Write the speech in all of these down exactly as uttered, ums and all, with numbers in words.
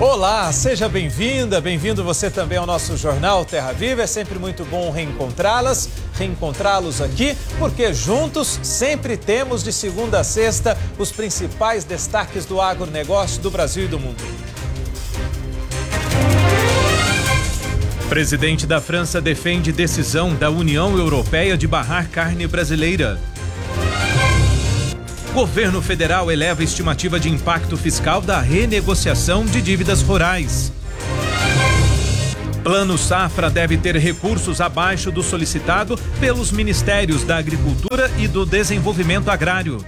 Olá, seja bem-vinda, bem-vindo você também ao nosso Jornal Terra Viva. É sempre muito bom reencontrá-las, reencontrá-los aqui, porque juntos sempre temos de segunda a sexta os principais destaques do agronegócio do Brasil e do mundo. Presidente da França defende decisão da União Europeia de barrar carne brasileira. Governo federal eleva a estimativa de impacto fiscal da renegociação de dívidas rurais. Plano Safra deve ter recursos abaixo do solicitado pelos Ministérios da Agricultura e do Desenvolvimento Agrário.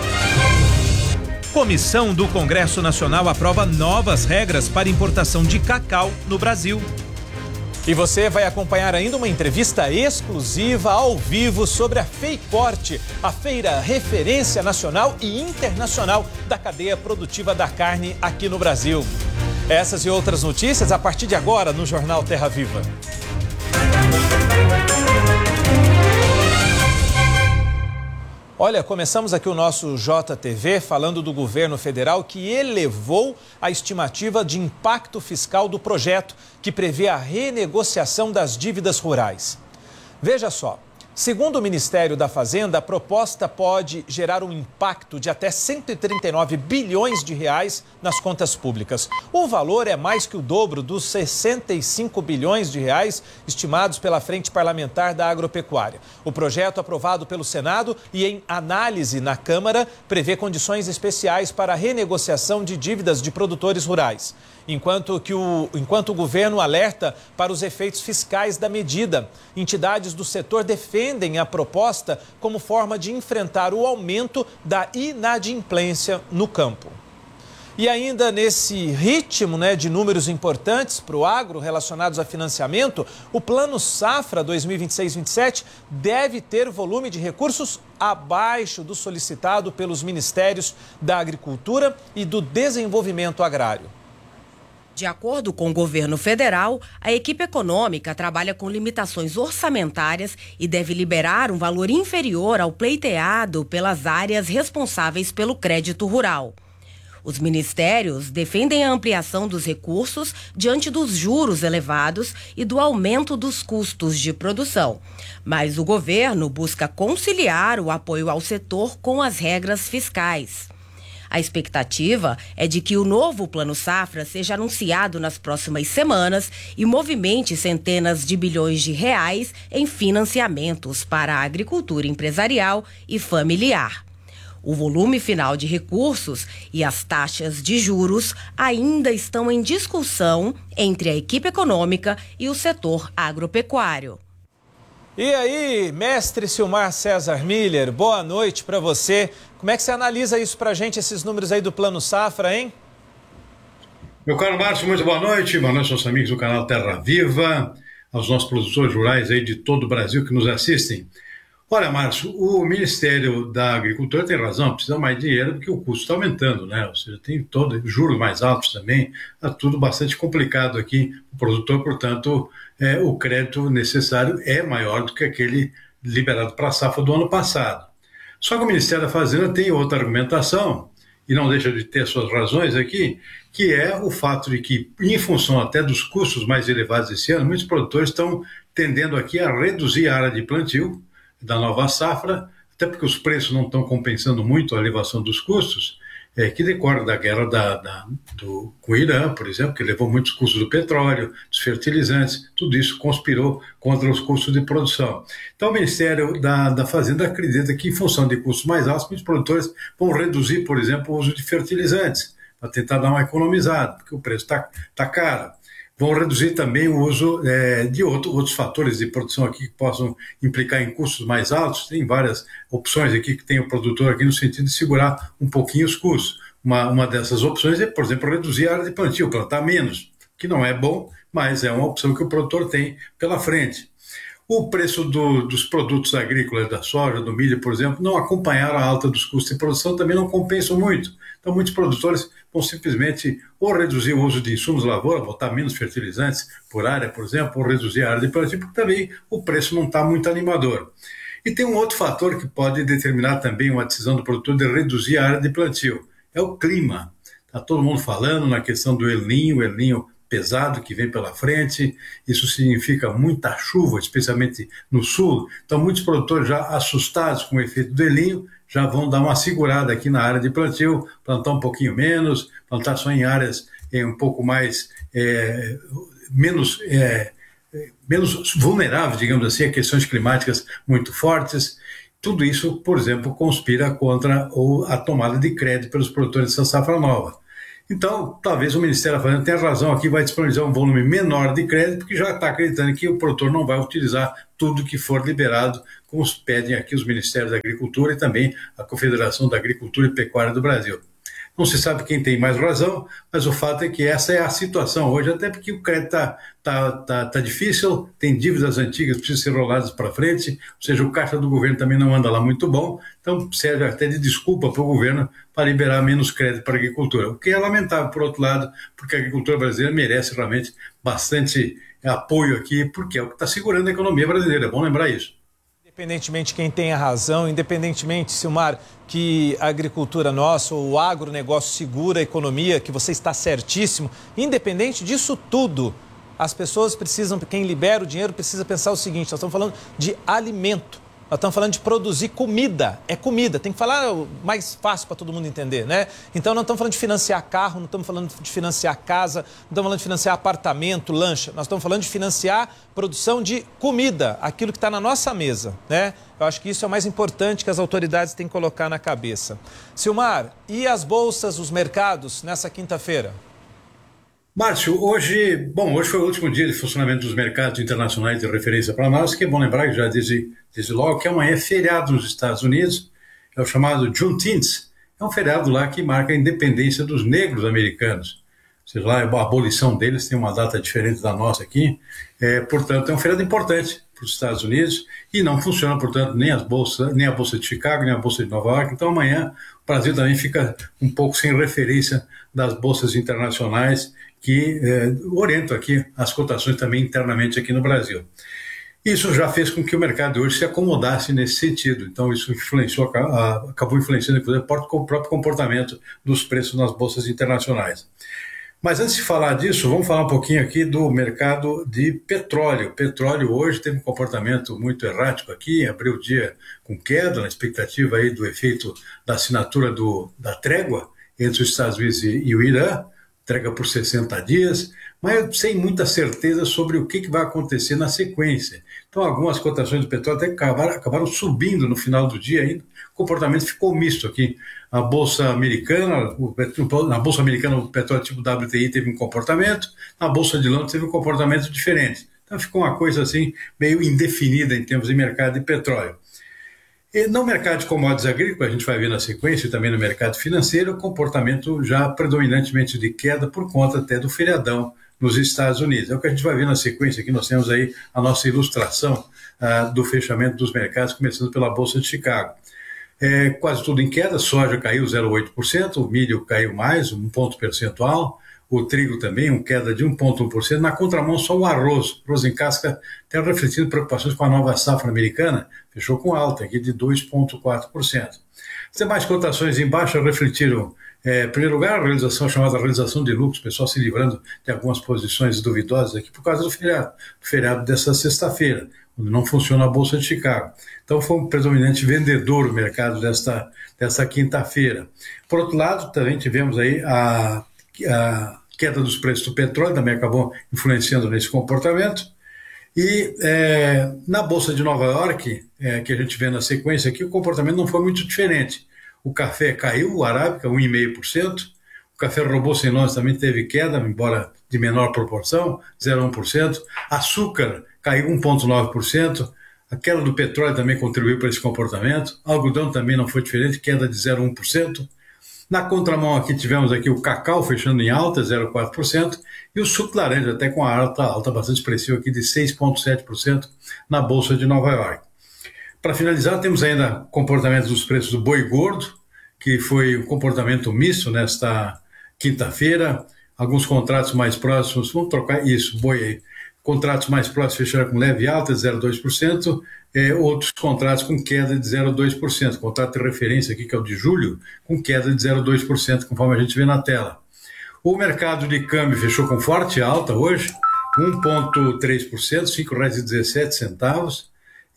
Comissão do Congresso Nacional aprova novas regras para importação de cacau no Brasil. E você vai acompanhar ainda uma entrevista exclusiva ao vivo sobre a FEICORTE, a feira referência nacional e internacional da cadeia produtiva da carne aqui no Brasil. Essas e outras notícias a partir de agora no Jornal Terra Viva. Olha, começamos aqui o nosso J T V falando do governo federal que elevou a estimativa de impacto fiscal do projeto que prevê a renegociação das dívidas rurais. Veja só, segundo o Ministério da Fazenda, a proposta pode gerar um impacto de até cento e trinta e nove bilhões de reais nas contas públicas. O valor é mais que o dobro dos sessenta e cinco bilhões de reais estimados pela Frente Parlamentar da Agropecuária. O projeto, aprovado pelo Senado e em análise na Câmara, prevê condições especiais para a renegociação de dívidas de produtores rurais. Enquanto, que o, enquanto o governo alerta para os efeitos fiscais da medida, entidades do setor defendem a proposta como forma de enfrentar o aumento da inadimplência no campo. E ainda nesse ritmo, né, de números importantes para o agro relacionados a financiamento, o Plano Safra dois mil e vinte e seis vinte e sete deve ter volume de recursos abaixo do solicitado pelos Ministérios da Agricultura e do Desenvolvimento Agrário. De acordo com o governo federal, a equipe econômica trabalha com limitações orçamentárias e deve liberar um valor inferior ao pleiteado pelas áreas responsáveis pelo crédito rural. Os ministérios defendem a ampliação dos recursos diante dos juros elevados e do aumento dos custos de produção. Mas o governo busca conciliar o apoio ao setor com as regras fiscais. A expectativa é de que o novo Plano Safra seja anunciado nas próximas semanas e movimente centenas de bilhões de reais em financiamentos para a agricultura empresarial e familiar. O volume final de recursos e as taxas de juros ainda estão em discussão entre a equipe econômica e o setor agropecuário. E aí, mestre Silmar César Miller, boa noite para você. Como é que você analisa isso para a gente, esses números aí do Plano Safra, hein? Meu caro Márcio, muito boa noite. Boa noite aos amigos do canal Terra Viva, aos nossos produtores rurais aí de todo o Brasil que nos assistem. Olha, Márcio, o Ministério da Agricultura tem razão, precisa mais dinheiro porque o custo está aumentando, né? Ou seja, tem todo, juros mais altos também, está tudo bastante complicado aqui. O produtor, portanto, é, o crédito necessário é maior do que aquele liberado para a safra do ano passado. Só que o Ministério da Fazenda tem outra argumentação, e não deixa de ter suas razões aqui, que é o fato de que, em função até dos custos mais elevados esse ano, muitos produtores estão tendendo aqui a reduzir a área de plantio da nova safra, até porque os preços não estão compensando muito a elevação dos custos, é, que decorre da guerra da, da, do, com o Irã, por exemplo, que levou muitos custos do petróleo, dos fertilizantes, tudo isso conspirou contra os custos de produção. Então o Ministério da, da Fazenda acredita que, em função de custos mais altos, muitos produtores vão reduzir, por exemplo, o uso de fertilizantes, para tentar dar uma economizada, porque o preço está tá caro. Vão reduzir também o uso é, de outro, outros fatores de produção aqui que possam implicar em custos mais altos. Tem várias opções aqui que tem o produtor aqui no sentido de segurar um pouquinho os custos. Uma, uma dessas opções é, por exemplo, reduzir a área de plantio, plantar menos, que não é bom, mas é uma opção que o produtor tem pela frente. O preço do, dos produtos agrícolas, da soja, do milho, por exemplo, não acompanharam a alta dos custos de produção, também não compensam muito. Então, muitos produtores vão simplesmente ou reduzir o uso de insumos de lavoura, botar menos fertilizantes por área, por exemplo, ou reduzir a área de plantio, porque também o preço não está muito animador. E tem um outro fator que pode determinar também uma decisão do produtor de reduzir a área de plantio, é o clima. está todo mundo falando na questão do El Niño, o El Niño pesado que vem pela frente, isso significa muita chuva, especialmente no sul, então muitos produtores já assustados com o efeito do El Niño já vão dar uma segurada aqui na área de plantio, plantar um pouquinho menos, plantar só em áreas é, um pouco mais, é, menos, é, menos vulneráveis, digamos assim, a questões climáticas muito fortes. Tudo isso, por exemplo, conspira contra a tomada de crédito pelos produtores dessa safra nova. Então, talvez o Ministério da Fazenda tenha razão aqui, vai disponibilizar um volume menor de crédito, porque já está acreditando que o produtor não vai utilizar tudo que for liberado, como pedem aqui os Ministérios da Agricultura e também a Confederação da Agricultura e Pecuária do Brasil. Não se sabe quem tem mais razão, mas o fato é que essa é a situação hoje, até porque o crédito está tá, tá, tá difícil, tem dívidas antigas que precisam ser roladas para frente, ou seja, o caixa do governo também não anda lá muito bom, então serve até de desculpa para o governo para liberar menos crédito para a agricultura, o que é lamentável, por outro lado, porque a agricultura brasileira merece realmente bastante apoio aqui, porque é o que está segurando a economia brasileira, é bom lembrar isso. Independentemente quem tem a razão, independentemente, Silmar, que a agricultura nossa, ou o agronegócio segura a economia, que você está certíssimo, independente disso tudo, as pessoas precisam, quem libera o dinheiro precisa pensar o seguinte, nós estamos falando de alimento. Nós estamos falando de produzir comida, é comida, tem que falar mais fácil para todo mundo entender, né? Então não estamos falando de financiar carro, não estamos falando de financiar casa, não estamos falando de financiar apartamento, lancha, nós estamos falando de financiar produção de comida, aquilo que está na nossa mesa, né? Eu acho que isso é o mais importante que as autoridades têm que colocar na cabeça. Silmar, e as bolsas, os mercados nessa quinta-feira? Márcio, hoje, bom, hoje foi o último dia de funcionamento dos mercados internacionais de referência para nós, que é bom lembrar, que já desde, desde logo, que amanhã é feriado nos Estados Unidos, é o chamado Juneteenth, é um feriado lá que marca a independência dos negros americanos, ou seja, lá a abolição deles tem uma data diferente da nossa aqui, é, portanto é um feriado importante para os Estados Unidos e não funciona, portanto, nem, as bolsas, nem a Bolsa de Chicago, nem a Bolsa de Nova York, então amanhã o Brasil também fica um pouco sem referência das bolsas internacionais que eh, orientam aqui as cotações também internamente aqui no Brasil. Isso já fez com que o mercado de hoje se acomodasse nesse sentido, então isso influenciou, acabou influenciando inclusive o próprio comportamento dos preços nas bolsas internacionais. Mas antes de falar disso, vamos falar um pouquinho aqui do mercado de petróleo. O petróleo hoje teve um comportamento muito errático aqui, abriu o dia com queda, na expectativa aí do efeito da assinatura do, da trégua entre os Estados Unidos e, e o Irã, trégua por sessenta dias, mas sem muita certeza sobre o que, que vai acontecer na sequência. Então algumas cotações do petróleo até acabaram, acabaram subindo no final do dia ainda, o comportamento ficou misto aqui. A Bolsa Americana, o, na Bolsa Americana o petróleo tipo W T I teve um comportamento, na Bolsa de Londres teve um comportamento diferente. Então ficou uma coisa assim meio indefinida em termos de mercado de petróleo. E no mercado de commodities agrícolas, a gente vai ver na sequência, e também no mercado financeiro, o comportamento já predominantemente de queda por conta até do feriadão nos Estados Unidos. É o que a gente vai ver na sequência, aqui nós temos aí a nossa ilustração ah, do fechamento dos mercados, começando pela Bolsa de Chicago. É, quase tudo em queda, soja caiu zero vírgula oito por cento, o milho caiu mais, um ponto percentual, o trigo também, uma queda de um vírgula um por cento, na contramão só o arroz, arroz em casca, até refletindo preocupações com a nova safra americana, fechou com alta aqui de dois vírgula quatro por cento. As demais cotações em baixa refletiram, é, em primeiro lugar, a realização chamada realização de lucros, o pessoal se livrando de algumas posições duvidosas aqui por causa do feriado, do feriado dessa sexta-feira, onde não funciona a Bolsa de Chicago. Então foi um predominante vendedor o mercado desta, desta quinta-feira. Por outro lado, também tivemos aí a a queda dos preços do petróleo, também acabou influenciando nesse comportamento. E é, na Bolsa de Nova York, é, que a gente vê na sequência aqui, o comportamento não foi muito diferente. O café caiu, o arábica, um vírgula cinco por cento. O café robusto em Londres também teve queda, embora de menor proporção, zero vírgula um por cento. Açúcar caiu um vírgula nove por cento. A queda do petróleo também contribuiu para esse comportamento. O algodão também não foi diferente, queda de zero vírgula um por cento. Na contramão aqui tivemos aqui o cacau fechando em alta, zero vírgula quatro por cento, e o suco de laranja até com a alta, alta bastante expressiva aqui de seis vírgula sete por cento na Bolsa de Nova York. Para finalizar, temos ainda comportamento dos preços do boi gordo, que foi um comportamento misto nesta quinta-feira, alguns contratos mais próximos, vamos trocar isso, boi contratos mais próximos fecharam com leve alta de zero vírgula dois por cento, é, outros contratos com queda de zero vírgula dois por cento. Contrato de referência aqui, que é o de julho, com queda de zero vírgula dois por cento, conforme a gente vê na tela. O mercado de câmbio fechou com forte alta hoje, um vírgula três por cento, cinco reais e dezessete centavos.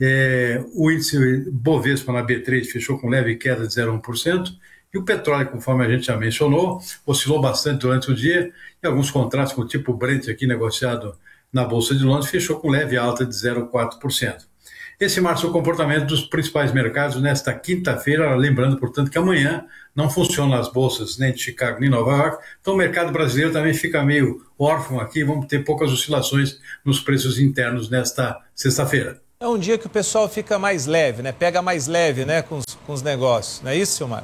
É, o índice Bovespa na B três fechou com leve queda de zero vírgula um por cento. E o petróleo, conforme a gente já mencionou, oscilou bastante durante o dia, e alguns contratos com o tipo Brent aqui negociado na Bolsa de Londres fechou com leve alta de zero vírgula quatro por cento. Esse marca o comportamento dos principais mercados nesta quinta-feira, lembrando, portanto, que amanhã não funcionam as bolsas nem de Chicago nem Nova York, então o mercado brasileiro também fica meio órfão aqui, vamos ter poucas oscilações nos preços internos nesta sexta-feira. É um dia que o pessoal fica mais leve, né? Pega mais leve, né, com os, com os negócios, não é isso, Silmar?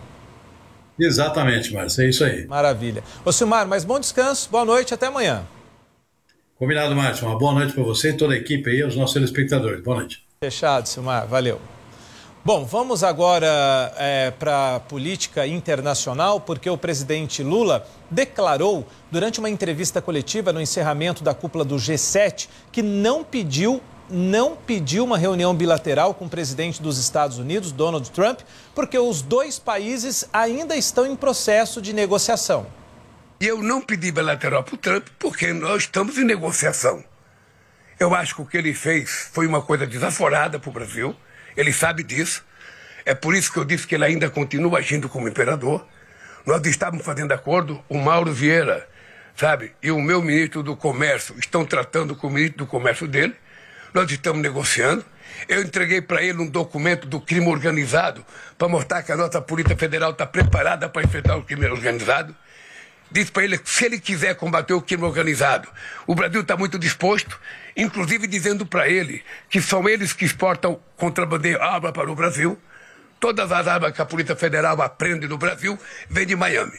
Exatamente, Márcio, é isso aí. Maravilha. Ô, Silmar, mas bom descanso, boa noite, até amanhã. Combinado, Márcio. Uma boa noite para você e toda a equipe aí, aos nossos telespectadores. Boa noite. Fechado, Silmar. Valeu. Bom, vamos agora é, para a política internacional, porque o presidente Lula declarou, durante uma entrevista coletiva no encerramento da cúpula do G sete, que não pediu, não pediu uma reunião bilateral com o presidente dos Estados Unidos, Donald Trump, porque os dois países ainda estão em processo de negociação. E eu não pedi bilateral para o Trump porque nós estamos em negociação. Eu acho que o que ele fez foi uma coisa desaforada para o Brasil. Ele sabe disso. É por isso que eu disse que ele ainda continua agindo como imperador. Nós estávamos fazendo acordo, o Mauro Vieira, sabe, e o meu ministro do Comércio estão tratando com o ministro do Comércio dele. Nós estamos negociando. Eu entreguei para ele um documento do crime organizado para mostrar que a nossa Polícia Federal está preparada para enfrentar o crime organizado. Disse para ele que se ele quiser combater o crime organizado, o Brasil está muito disposto, inclusive dizendo para ele que são eles que exportam contrabandeio arma para o Brasil. Todas as armas que a Polícia Federal aprende no Brasil vêm de Miami.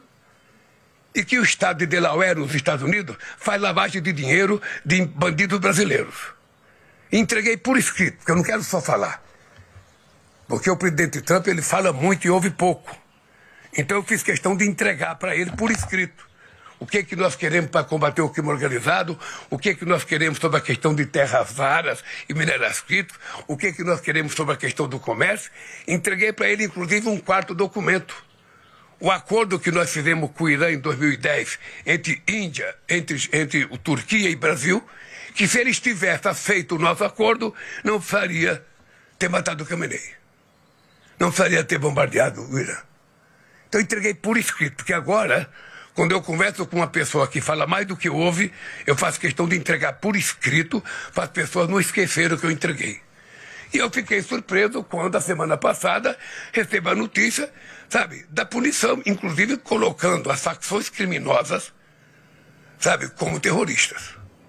E que o estado de Delaware, nos Estados Unidos, faz lavagem de dinheiro de bandidos brasileiros. Entreguei por escrito, porque eu não quero só falar. Porque o presidente Trump, ele fala muito e ouve pouco. Então eu fiz questão de entregar para ele por escrito o que, que nós queremos para combater o crime organizado, o que, que nós queremos sobre a questão de terras raras e minerais críticos, o que, que nós queremos sobre a questão do comércio. Entreguei para ele, inclusive, um quarto documento. O acordo que nós fizemos com o Irã em dois mil e dez, entre Índia, entre, entre Turquia e Brasil, que se eles tivessem feito o nosso acordo, não faria ter matado o Khamenei. Não faria ter bombardeado o Irã. Então eu entreguei por escrito, porque agora, quando eu converso com uma pessoa que fala mais do que ouve, eu faço questão de entregar por escrito para as pessoas não esquecerem o que eu entreguei. E eu fiquei surpreso quando, a semana passada, recebo a notícia, sabe, da punição, inclusive colocando as facções criminosas, sabe, como terroristas.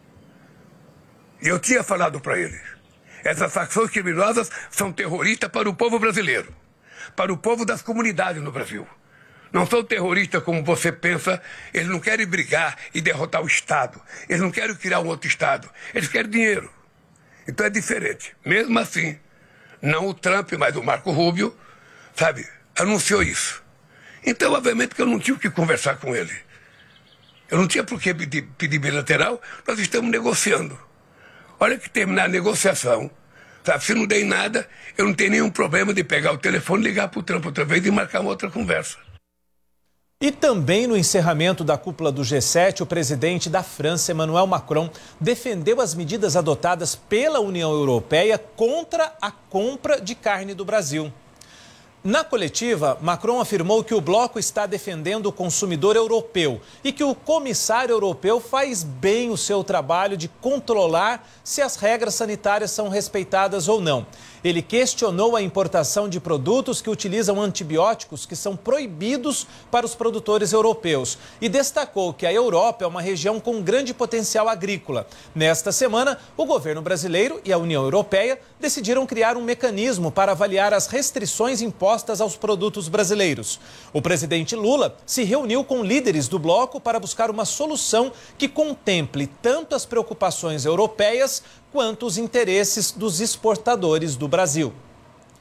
E eu tinha falado para ele, essas facções criminosas são terroristas para o povo brasileiro, para o povo das comunidades no Brasil. Não são terroristas como você pensa, eles não querem brigar e derrotar o Estado. Eles não querem criar um outro Estado, eles querem dinheiro. Então é diferente. Mesmo assim, não o Trump, mas o Marco Rubio, sabe, anunciou isso. Então, obviamente que eu não tinha o que conversar com ele. Eu não tinha por que pedir, pedir bilateral, nós estamos negociando. Olha que terminar a negociação, sabe, se não der em nada, eu não tenho nenhum problema de pegar o telefone, ligar para o Trump outra vez e marcar uma outra conversa. E também no encerramento da cúpula do G sete, o presidente da França, Emmanuel Macron, defendeu as medidas adotadas pela União Europeia contra a compra de carne do Brasil. Na coletiva, Macron afirmou que o bloco está defendendo o consumidor europeu e que o comissário europeu faz bem o seu trabalho de controlar se as regras sanitárias são respeitadas ou não. Ele questionou a importação de produtos que utilizam antibióticos que são proibidos para os produtores europeus e destacou que a Europa é uma região com grande potencial agrícola. Nesta semana, o governo brasileiro e a União Europeia decidiram criar um mecanismo para avaliar as restrições impostas aos produtos brasileiros. O presidente Lula se reuniu com líderes do bloco para buscar uma solução que contemple tanto as preocupações europeias quanto os interesses dos exportadores do Brasil.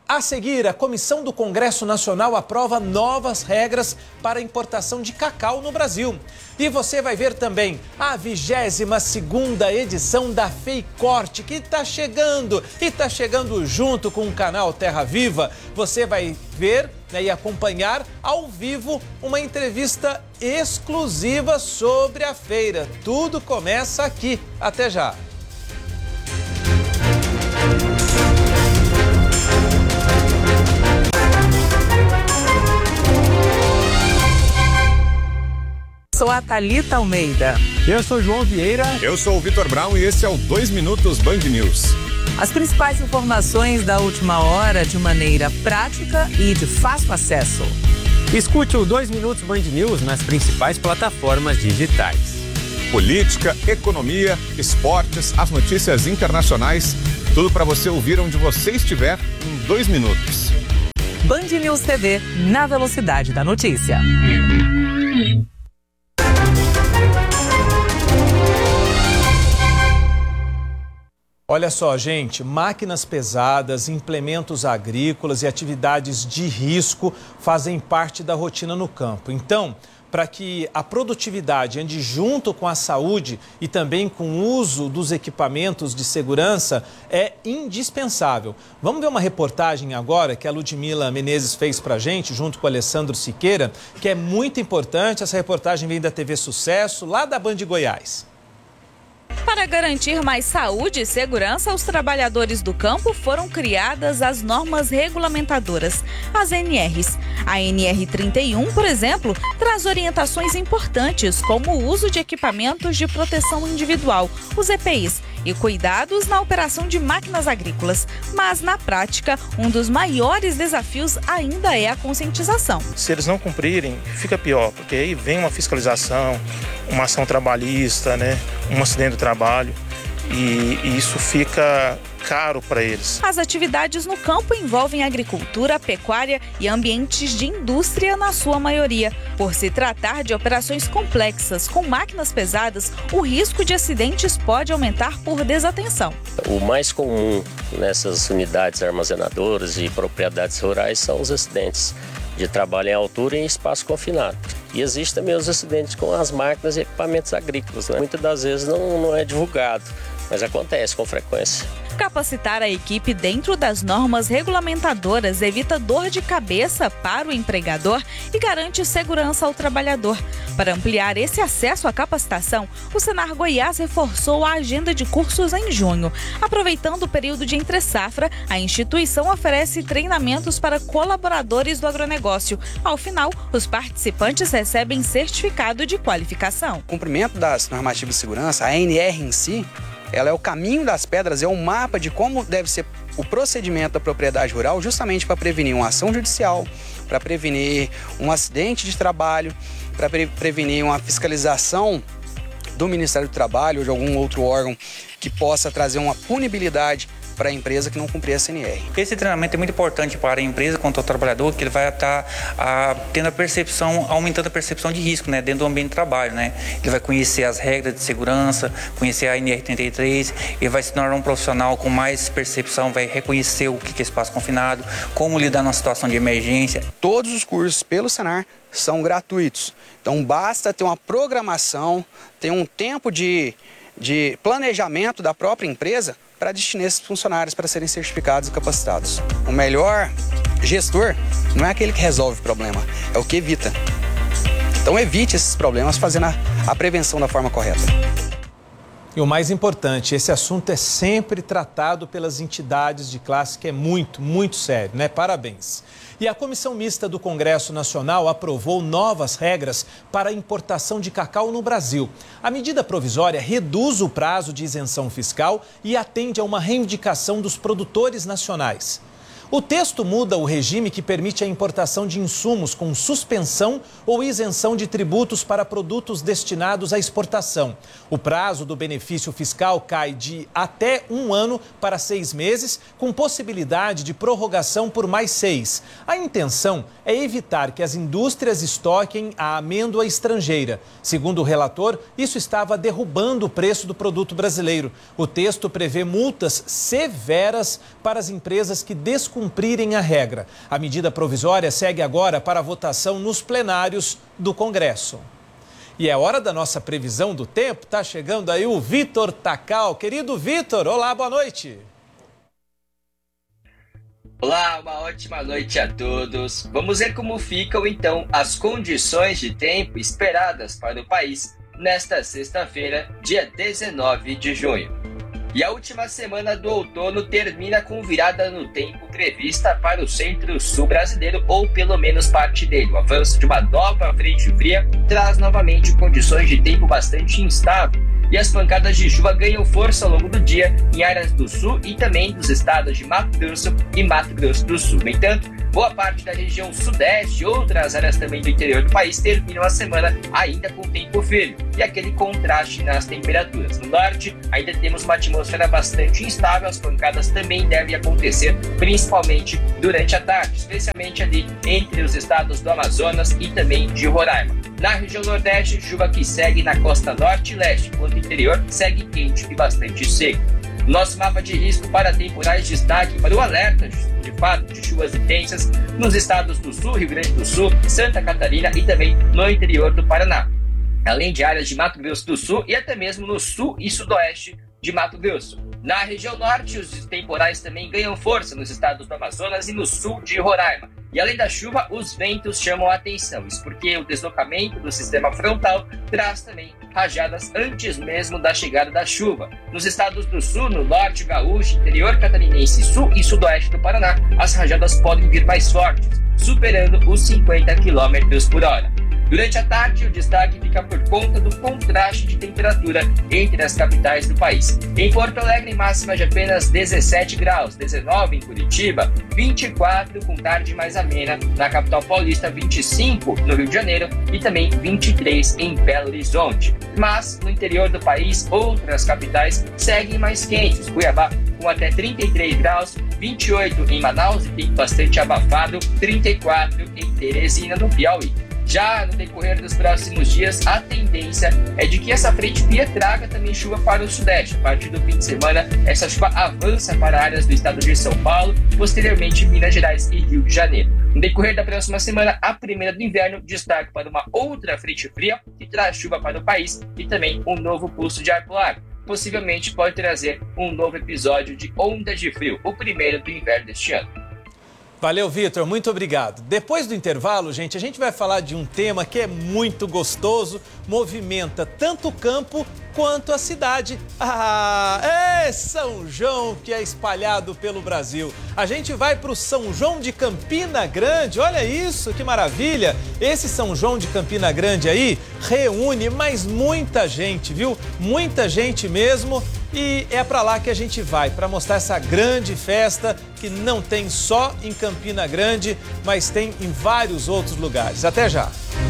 A seguir, a Comissão do Congresso Nacional aprova novas regras para a importação de cacau no Brasil. E você vai ver também a vigésima segunda edição da FEICorte, que está chegando e está chegando junto com o canal Terra Viva. Você vai ver, né, e acompanhar ao vivo uma entrevista exclusiva sobre a feira. Tudo começa aqui. Até já! Sou a Thalita Almeida. Eu sou João Vieira. Eu sou o Vitor Brown e esse é o dois Minutos Band News. As principais informações da última hora de maneira prática e de fácil acesso. Escute o dois Minutos Band News nas principais plataformas digitais. Política, economia, esportes, as notícias internacionais, tudo para você ouvir onde você estiver em dois minutos. Band News T V, na velocidade da notícia. Olha só, gente, máquinas pesadas, implementos agrícolas e atividades de risco fazem parte da rotina no campo. Então, para que a produtividade ande junto com a saúde e também com o uso dos equipamentos de segurança, é indispensável. Vamos ver uma reportagem agora que a Ludmila Menezes fez para a gente, junto com o Alessandro Siqueira, que é muito importante. Essa reportagem vem da T V Sucesso, lá da Band Goiás. Para garantir mais saúde e segurança aos trabalhadores do campo, foram criadas as normas regulamentadoras, as N Rs. A N R trinta e um, por exemplo, traz orientações importantes como o uso de equipamentos de proteção individual, os E P Is, e cuidados na operação de máquinas agrícolas. Mas, na prática, um dos maiores desafios ainda é a conscientização. Se eles não cumprirem, fica pior, porque aí vem uma fiscalização, uma ação trabalhista, né, um acidente do trabalho, e, e isso fica caro para eles. As atividades no campo envolvem agricultura, pecuária e ambientes de indústria na sua maioria. Por se tratar de operações complexas com máquinas pesadas, o risco de acidentes pode aumentar por desatenção. O mais comum nessas unidades armazenadoras e propriedades rurais são os acidentes de trabalho em altura e em espaço confinado. E existem também os acidentes com as máquinas e equipamentos agrícolas, né? Muitas das vezes não, não é divulgado, mas acontece com frequência. Capacitar a equipe dentro das normas regulamentadoras evita dor de cabeça para o empregador e garante segurança ao trabalhador. Para ampliar esse acesso à capacitação, o Senar Goiás reforçou a agenda de cursos em junho. Aproveitando o período de entre-safra, a instituição oferece treinamentos para colaboradores do agronegócio. Ao final, os participantes recebem certificado de qualificação. O cumprimento das normativas de segurança, a A N R em si, ela é o caminho das pedras, é um mapa de como deve ser o procedimento da propriedade rural, justamente para prevenir uma ação judicial, para prevenir um acidente de trabalho, para pre- prevenir uma fiscalização do Ministério do Trabalho ou de algum outro órgão que possa trazer uma punibilidade para a empresa que não cumprir essa N R. Esse treinamento é muito importante para a empresa quanto ao trabalhador, que ele vai estar ah, tendo a percepção, aumentando a percepção de risco, né, dentro do ambiente de trabalho, né? Ele vai conhecer as regras de segurança, conhecer a N R trinta e três, ele vai se tornar um profissional com mais percepção, vai reconhecer o que é espaço confinado, como lidar numa situação de emergência. Todos os cursos pelo Senar são gratuitos, então basta ter uma programação, ter um tempo de, de planejamento da própria empresa para destinar esses funcionários para serem certificados e capacitados. O melhor gestor não é aquele que resolve o problema, é o que evita. Então evite esses problemas fazendo a, a prevenção da forma correta. E o mais importante, esse assunto é sempre tratado pelas entidades de classe, que é muito, muito sério, né? Parabéns. E a Comissão Mista do Congresso Nacional aprovou novas regras para a importação de cacau no Brasil. A medida provisória reduz o prazo de isenção fiscal e atende a uma reivindicação dos produtores nacionais. O texto muda o regime que permite a importação de insumos com suspensão ou isenção de tributos para produtos destinados à exportação. O prazo do benefício fiscal cai de até um ano para seis meses, com possibilidade de prorrogação por mais seis. A intenção é evitar que as indústrias estoquem a amêndoa estrangeira. Segundo o relator, isso estava derrubando o preço do produto brasileiro. O texto prevê multas severas para as empresas que descumprem descumprirem a regra. A medida provisória segue agora para votação nos plenários do Congresso. E é hora da nossa previsão do tempo. Tá chegando aí o Vitor Tacal. Querido Vitor, olá, boa noite. Olá, uma ótima noite a todos. Vamos ver como ficam então as condições de tempo esperadas para o país nesta sexta-feira, dia dezenove de junho. E a última semana do outono termina com virada no tempo prevista para o centro-sul brasileiro, ou pelo menos parte dele. O avanço de uma nova frente fria traz novamente condições de tempo bastante instável, e as pancadas de chuva ganham força ao longo do dia em áreas do sul e também dos estados de Mato Grosso e Mato Grosso do Sul. No entanto, boa parte da região sudeste e outras áreas também do interior do país terminam a semana ainda com tempo firme e aquele contraste nas temperaturas. No norte, ainda temos uma atmosfera bastante instável, as pancadas também devem acontecer, principalmente durante a tarde, especialmente ali entre os estados do Amazonas e também de Roraima. Na região nordeste, chuva que segue na costa norte e leste, enquanto o interior segue quente e bastante seco. Nosso mapa de risco para temporais destaque para o alerta de fato de chuvas intensas nos estados do sul, Rio Grande do Sul, Santa Catarina e também no interior do Paraná, além de áreas de Mato Grosso do Sul e até mesmo no sul e sudoeste de Mato Grosso. Na região norte, os temporais também ganham força nos estados do Amazonas e no sul de Roraima. E além da chuva, os ventos chamam a atenção. Isso porque o deslocamento do sistema frontal traz também rajadas antes mesmo da chegada da chuva. Nos estados do sul, no norte gaúcho, interior catarinense, sul e sudoeste do Paraná, as rajadas podem vir mais fortes, superando os cinquenta quilômetros por hora. Durante a tarde, o destaque fica por conta do contraste de temperatura entre as capitais do país. Em Porto Alegre, máxima de apenas dezessete graus, dezenove em Curitiba, vinte e quatro com tarde mais amena na capital paulista, vinte e cinco no Rio de Janeiro e também vinte e três em Belo Horizonte. Mas, no interior do país, outras capitais seguem mais quentes. Cuiabá com até trinta e três graus, vinte e oito em Manaus e tempo bastante abafado, trinta e quatro em Teresina, no Piauí. Já no decorrer dos próximos dias, a tendência é de que essa frente fria traga também chuva para o sudeste. A partir do fim de semana, essa chuva avança para áreas do estado de São Paulo, posteriormente Minas Gerais e Rio de Janeiro. No decorrer da próxima semana, a primeira do inverno, destaque para uma outra frente fria que traz chuva para o país e também um novo pulso de ar polar. Possivelmente pode trazer um novo episódio de onda de frio, o primeiro do inverno deste ano. Valeu, Vitor, muito obrigado. Depois do intervalo, gente, a gente vai falar de um tema que é muito gostoso, movimenta tanto o campo quanto a cidade. Ah, é São João que é espalhado pelo Brasil. A gente vai para o São João de Campina Grande, olha isso, que maravilha. Esse São João de Campina Grande aí reúne mais muita gente, viu? Muita gente mesmo. E é para lá que a gente vai, para mostrar essa grande festa que não tem só em Campina Grande, mas tem em vários outros lugares. Até já!